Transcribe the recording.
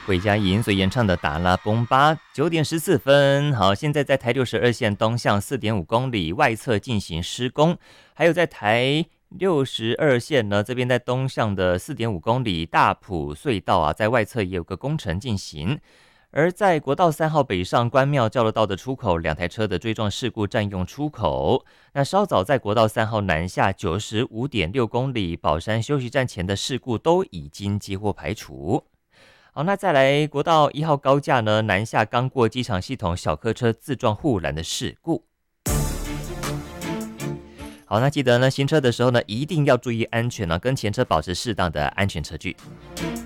韦佳莹所演唱的《达拉崩吧》9点14分。好，现在在台62线东向4.5公里外侧进行施工，还有在台62线呢，这边在东向的4.5公里大埔隧道啊，在外侧也有个工程进行。而在国道3号北上关庙交流道的出口，两台车的追撞事故占用出口。那稍早在国道3号南下95.6公里宝山休息站前的事故都已经几乎排除。好，那再来国道1号高架呢，南下刚过机场系统小客车自撞护栏的事故。好，那记得呢，行车的时候呢，一定要注意安全呢，跟前车保持适当的安全车距。